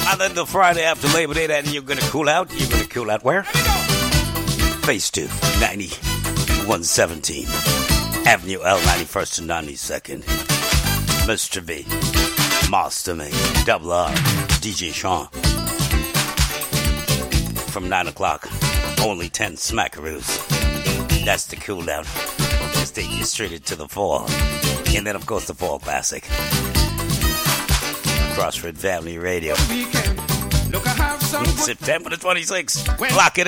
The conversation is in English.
And then the Friday after Labor Day, then you're gonna cool out. You're gonna cool out where? Phase 2, 9117 Avenue L, 91st and 92nd. Mr. V, Master Me, Double R, DJ Sean. From 9 o'clock, only 10 smackaroos. That's the cool down. Just take you straight into the fall. And then, of course, the fall classic. Crossroad Family Radio. September the 26th. Lock it in.